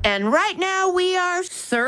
And right now we are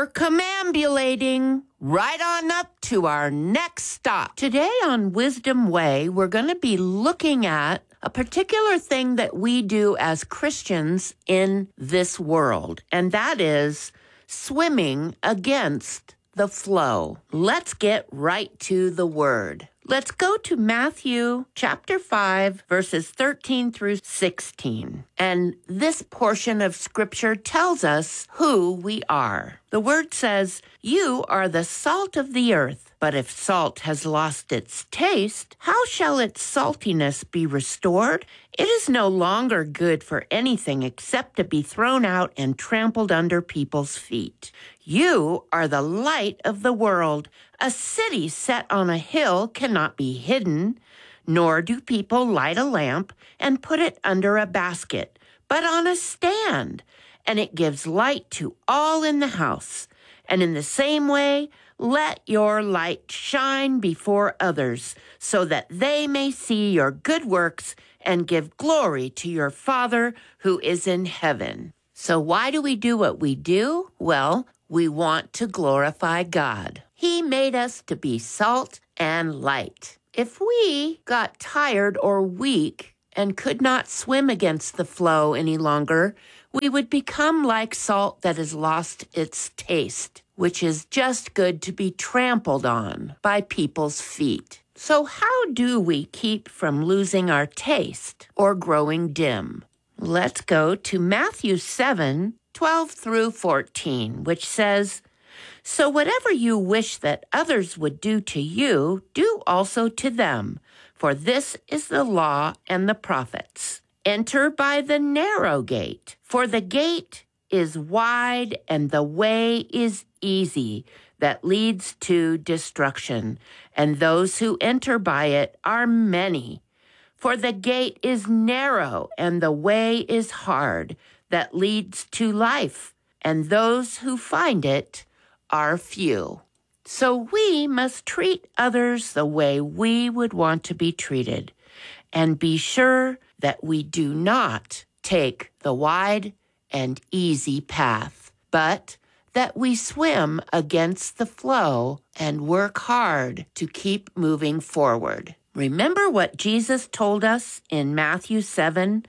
circumambulating right on up to our next stop. Today on Wisdom Way, we're going to be looking at a particular thing that we do as Christians in this world, and that is swimming against the flow. Let's get right to the word. Let's go to Matthew chapter 5, verses 13 through 16. And this portion of scripture tells us who we are. The word says, "You are the salt of the earth, but if salt has lost its taste, how shall its saltiness be restored? It is no longer good for anything except to be thrown out and trampled under people's feet. You are the light of the world. A city set on a hill cannot be hidden, nor do people light a lamp and put it under a basket, but on a stand, and it gives light to all in the house. And in the same way, let your light shine before others, so that they may see your good works and give glory to your Father who is in heaven." So why do we do what we do? Well, we want to glorify God. He made us to be salt and light. If we got tired or weak and could not swim against the flow any longer, we would become like salt that has lost its taste, which is just good to be trampled on by people's feet. So how do we keep from losing our taste or growing dim? Let's go to Matthew 7, 12 through 14, which says, "So whatever you wish that others would do to you, do also to them, for this is the law and the prophets. Enter by the narrow gate, for the gate is wide and the way is easy that leads to destruction, and those who enter by it are many. For the gate is narrow and the way is hard that leads to life, and those who find it are few." So we must treat others the way we would want to be treated, and be sure that we do not take the wide and easy path, but that we swim against the flow and work hard to keep moving forward. Remember what Jesus told us in Matthew 7,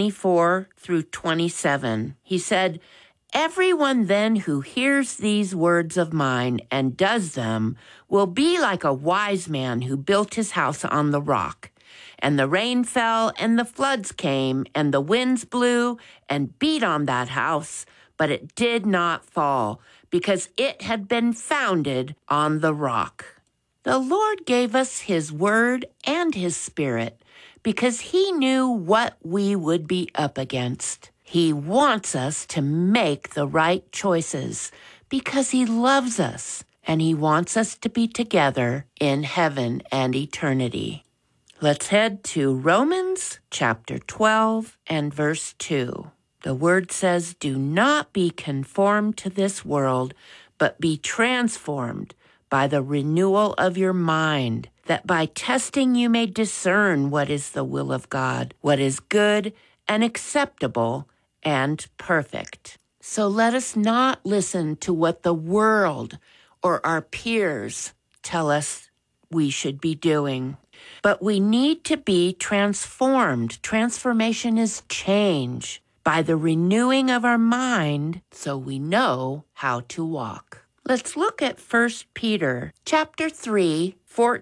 24 through 27. He said, "Everyone then who hears these words of mine and does them will be like a wise man who built his house on the rock. And the rain fell, and the floods came, and the winds blew and beat on that house, but it did not fall, because it had been founded on the rock." The Lord gave us His Word and His Spirit because He knew what we would be up against. He wants us to make the right choices because He loves us, and He wants us to be together in heaven and eternity. Let's head to Romans chapter 12 and verse 2. The word says, "Do not be conformed to this world, but be transformed by the renewal of your mind, that by testing you may discern what is the will of God, what is good and acceptable and perfect." So let us not listen to what the world or our peers tell us we should be doing, but we need to be transformed. Transformation is change by the renewing of our mind so we know how to walk. Let's look at 1 Peter chapter 3,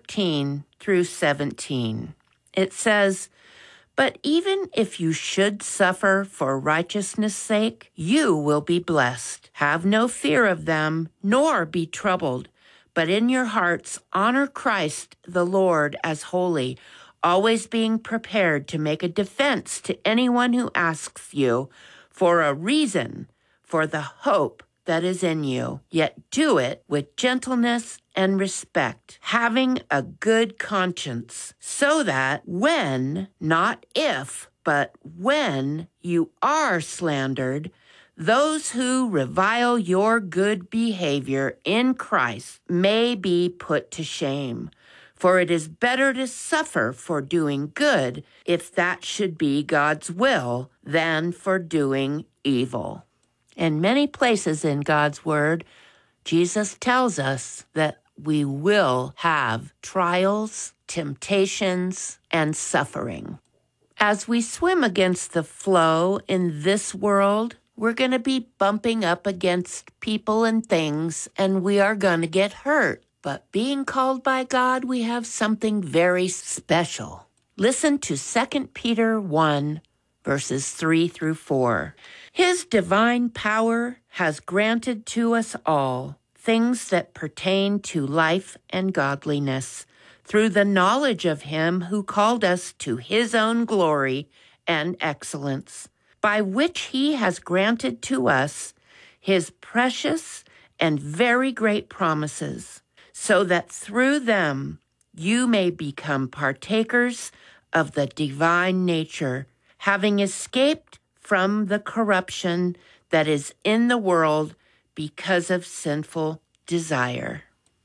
14 through 17. It says, "But even if you should suffer for righteousness' sake, you will be blessed. Have no fear of them, nor be troubled, but in your hearts honor Christ the Lord as holy, always being prepared to make a defense to anyone who asks you for a reason for the hope that is in you, yet do it with gentleness and respect, having a good conscience, so that when, not if, but when you are slandered, those who revile your good behavior in Christ may be put to shame. For it is better to suffer for doing good, if that should be God's will, than for doing evil." In many places in God's Word, Jesus tells us that we will have trials, temptations, and suffering. As we swim against the flow in this world, we're going to be bumping up against people and things, and we are going to get hurt. But being called by God, we have something very special. Listen to 2 Peter 1, verses 3 through 4. His divine power has granted to us all things that pertain to life and godliness, through the knowledge of him who called us to his own glory and excellence, by which he has granted to us his precious and very great promises, so that through them you may become partakers of the divine nature, having escaped from the corruption that is in the world because of sinful desire.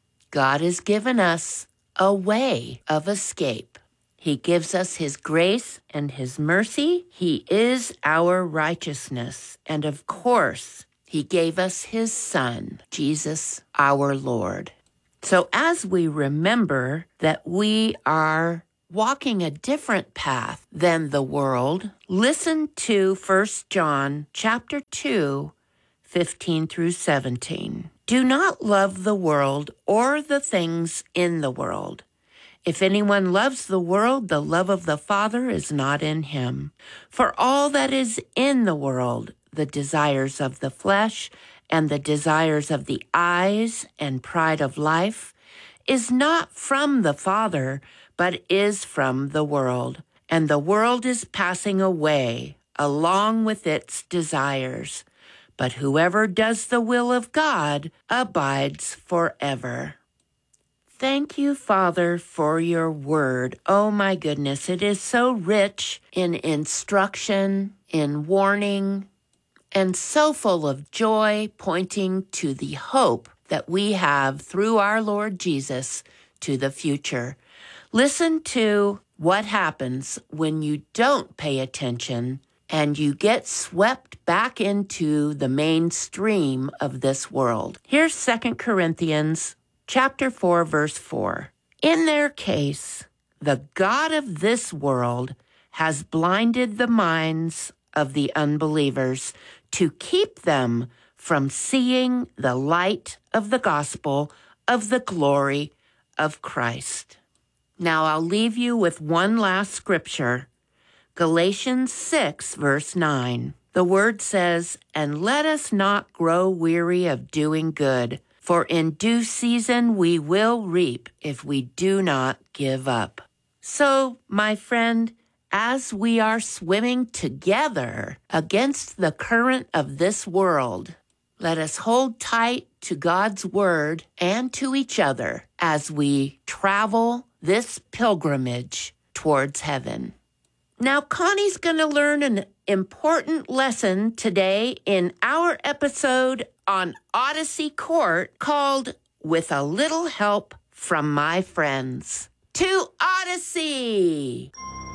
God has given us a way of escape. He gives us his grace and his mercy. He is our righteousness. And of course, he gave us his Son, Jesus, our Lord. So as we remember that we are walking a different path than the world, listen to 1 John chapter 2, 15 through 17. Do not love the world or the things in the world. If anyone loves the world, the love of the Father is not in him. For all that is in the world, the desires of the flesh and the desires of the eyes and pride of life, is not from the Father, but is from the world. And the world is passing away along with its desires. But whoever does the will of God abides forever. Thank you, Father, for your word. Oh, my goodness, it is so rich in instruction, in warning, and so full of joy, pointing to the hope that we have through our Lord Jesus to the future. Listen to what happens when you don't pay attention and you get swept back into the mainstream of this world. Here's 2 Corinthians chapter 4, verse 4. In their case, the God of this world has blinded the minds of the unbelievers to keep them from seeing the light of the gospel of the glory of Christ. Now I'll leave you with one last scripture. Galatians 6, verse 9. The word says, "And let us not grow weary of doing good, for in due season we will reap if we do not give up." So, my friend, as we are swimming together against the current of this world, let us hold tight to God's word and to each other as we travel this pilgrimage towards heaven. Now, Connie's going to learn an important lesson today in our episode on Odyssey Court called With a Little Help from My Friends. To Odyssey!